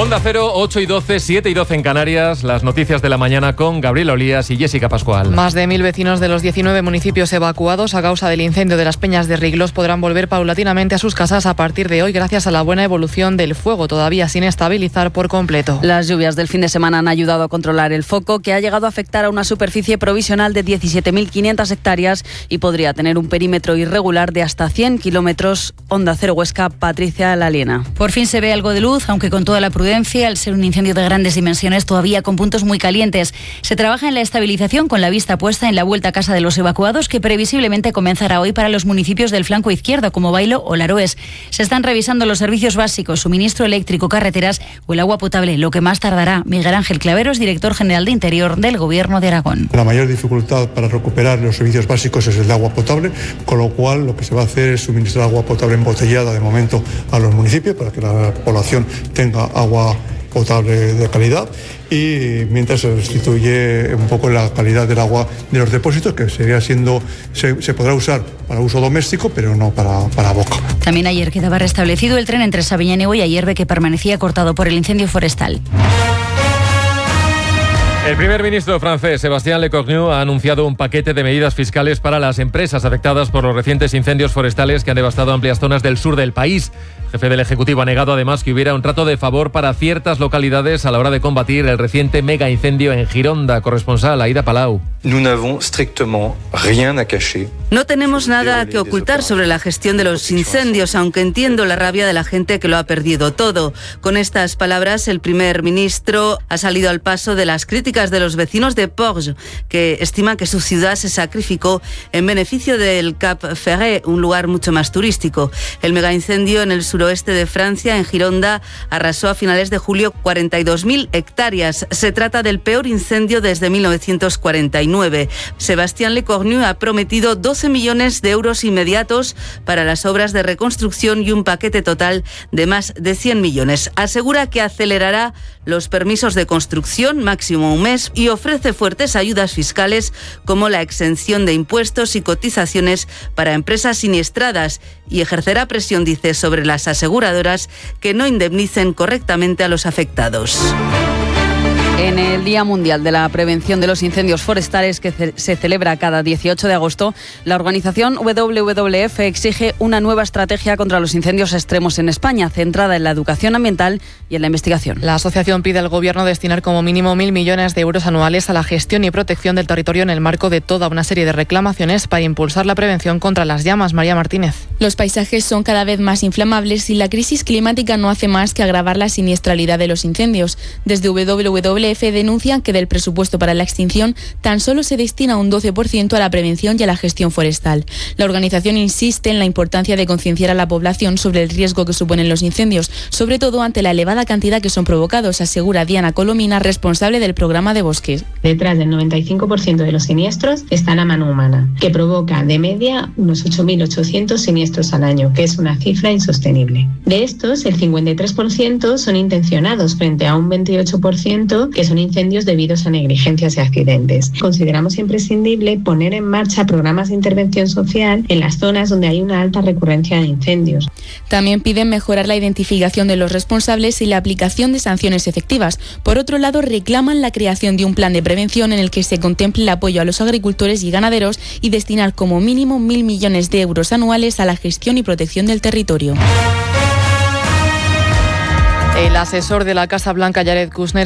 Onda Cero, 8 y 12, 7 y 12 en Canarias. Las noticias de la mañana con Gabriel Olías y Jessica Pascual. Más de 1.000 vecinos de los 19 municipios evacuados a causa del incendio de las Peñas de Riglos podrán volver paulatinamente a sus casas a partir de hoy gracias a la buena evolución del fuego, todavía sin estabilizar por completo. Las lluvias del fin de semana han ayudado a controlar el foco, que ha llegado a afectar a una superficie provisional de 17.500 hectáreas y podría tener un perímetro irregular de hasta 100 kilómetros. Onda Cero Huesca, Patricia Laliena. Por fin se ve algo de luz, aunque con toda la prudencia, al ser un incendio de grandes dimensiones, todavía con puntos muy calientes. Se trabaja en la estabilización con la vista puesta en la vuelta a casa de los evacuados, que previsiblemente comenzará hoy para los municipios del flanco izquierdo, como Bailo o Laroes. Se están revisando los servicios básicos, suministro eléctrico, carreteras o el agua potable, lo que más tardará. Miguel Ángel Claveros, director general de Interior del Gobierno de Aragón. La mayor dificultad para recuperar los servicios básicos es el de agua potable, con lo cual lo que se va a hacer es suministrar agua potable embotellada de momento a los municipios para que la población tenga agua potable de calidad, y mientras se restituye un poco la calidad del agua de los depósitos, que se podrá usar para uso doméstico, pero no para boca. También ayer quedaba restablecido el tren entre Sabiñánigo y Ayerbe, que permanecía cortado por el incendio forestal. El primer ministro francés, Sébastien Lecornu, ha anunciado un paquete de medidas fiscales para las empresas afectadas por los recientes incendios forestales que han devastado amplias zonas del sur del país. El jefe del Ejecutivo ha negado además que hubiera un trato de favor para ciertas localidades a la hora de combatir el reciente mega incendio en Gironda. Corresponsal Aida Palau. No tenemos nada que ocultar sobre la gestión de los incendios, aunque entiendo la rabia de la gente que lo ha perdido todo. Con estas palabras, el primer ministro ha salido al paso de las críticas de los vecinos de Porges, que estiman que su ciudad se sacrificó en beneficio del Cap Ferret, un lugar mucho más turístico. El megaincendio en el suroeste de Francia, en Gironda, arrasó a finales de julio 42.000 hectáreas. Se trata del peor incendio desde 1949. Sébastien Lecornu ha prometido 12 millones de euros inmediatos para las obras de reconstrucción y un paquete total de más de 100 millones. Asegura que acelerará los permisos de construcción, máximo un mes, y ofrece fuertes ayudas fiscales como la exención de impuestos y cotizaciones para empresas siniestradas, y ejercerá presión, dice, sobre las aseguradoras que no indemnicen correctamente a los afectados. En el Día Mundial de la Prevención de los Incendios Forestales, que se celebra cada 18 de agosto, la organización WWF exige una nueva estrategia contra los incendios extremos en España, centrada en la educación ambiental y en la investigación. La asociación pide al Gobierno destinar como mínimo 1.000 millones de euros anuales a la gestión y protección del territorio en el marco de toda una serie de reclamaciones para impulsar la prevención contra las llamas. María Martínez. Los paisajes son cada vez más inflamables y la crisis climática no hace más que agravar la siniestralidad de los incendios. Desde WWF denuncian que del presupuesto para la extinción tan solo se destina un 12% a la prevención y a la gestión forestal. La organización insiste en la importancia de concienciar a la población sobre el riesgo que suponen los incendios, sobre todo ante la elevada cantidad que son provocados, asegura Diana Colomina, responsable del programa de bosques. Detrás del 95% de los siniestros está la mano humana, que provoca de media unos 8.800 siniestros al año, que es una cifra insostenible. De estos, el 53% son intencionados frente a un 28% que son incendios debidos a negligencias y accidentes. Consideramos imprescindible poner en marcha programas de intervención social en las zonas donde hay una alta recurrencia de incendios. También piden mejorar la identificación de los responsables y la aplicación de sanciones efectivas. Por otro lado, reclaman la creación de un plan de prevención en el que se contemple el apoyo a los agricultores y ganaderos y destinar como mínimo 1.000 millones de euros anuales a la gestión y protección del territorio. El asesor de la Casa Blanca, Jared Kushner,